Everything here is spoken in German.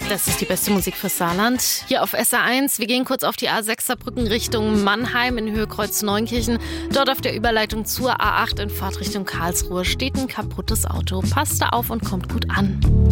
Das ist die beste Musik fürs Saarland. Hier auf SR1. Wir gehen kurz auf die A6 Saarbrücken Richtung Mannheim in Höhe Kreuz Neunkirchen. Dort auf der Überleitung zur A8 in Fahrtrichtung Karlsruhe steht ein kaputtes Auto. Passt da auf und kommt gut an.